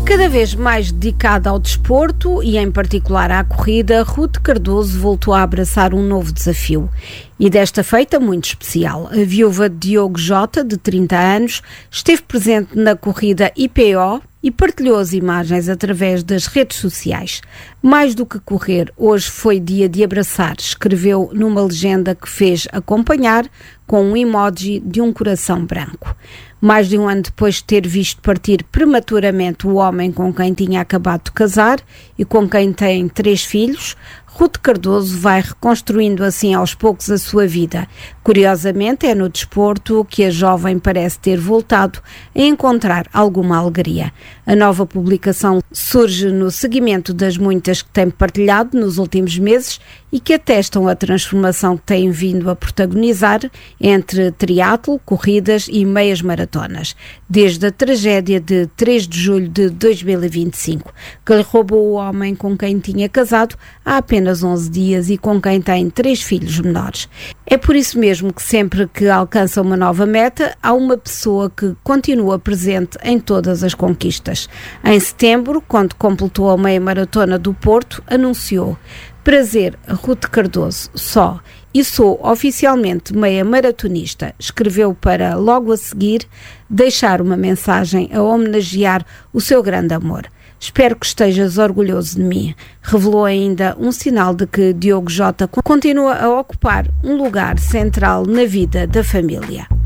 Cada vez mais dedicada ao desporto e, em particular, à corrida, Ruth Cardoso voltou a abraçar um novo desafio. E desta feita muito especial. A viúva de Diogo Jota, de 30 anos, esteve presente na corrida IPO e partilhou as imagens através das redes sociais. Mais do que correr, hoje foi dia de abraçar, escreveu numa legenda que fez acompanhar com um emoji de um coração branco. Mais de um ano depois de ter visto partir prematuramente o homem com quem tinha acabado de casar e com quem tem 3 filhos, Ruth Cardoso vai reconstruindo assim aos poucos a sua vida. Curiosamente, é no desporto que a jovem parece ter voltado a encontrar alguma alegria. A nova publicação surge no seguimento das muitas que tem partilhado nos últimos meses e que atestam a transformação que tem vindo a protagonizar entre triatlo, corridas e meias maratonas, desde a tragédia de 3 de julho de 2025, que lhe roubou o homem com quem tinha casado há apenas 11 dias e com quem tem 3 filhos menores. É por isso mesmo que sempre que alcança uma nova meta, há uma pessoa que continua presente em todas as conquistas. Em setembro, quando completou a meia maratona do Porto, anunciou: "Prazer, Ruth Cardoso, só. E sou oficialmente meia maratonista", escreveu para, logo a seguir, deixar uma mensagem a homenagear o seu grande amor. "Espero que estejas orgulhoso de mim", revelou ainda um sinal de que Diogo Jota continua a ocupar um lugar central na vida da família.